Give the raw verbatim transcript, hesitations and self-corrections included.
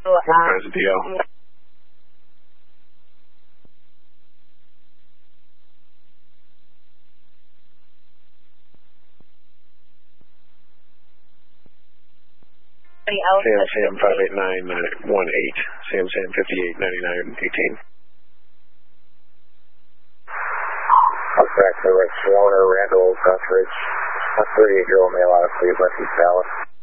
What kind of deal? Sam Sam five eight nine one eight. Sam Sam fifty-eight ninety-nine eighteen. Back to Rex Warner, Randall, Guthridge. thirty-eight year old male out of Cleveland, East Dallas.